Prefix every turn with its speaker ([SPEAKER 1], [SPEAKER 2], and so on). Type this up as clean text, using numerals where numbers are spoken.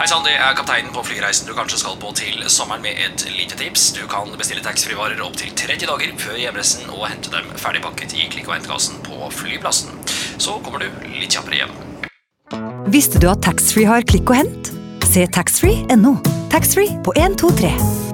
[SPEAKER 1] Hei sann, det kapteinen på flyreisen du kanskje skal på til sommeren med et lite tips. Du kan bestille taxfree-varer opp til 30 dager før hjemreisen og hente dem ferdigpakket i klikk- og hentekassen på flyplassen. Så kommer du litt kjappere hjem.
[SPEAKER 2] Visste du at taxfree har klikk og hent? Se taxfree.no. Taxfree på 1, 2, 3.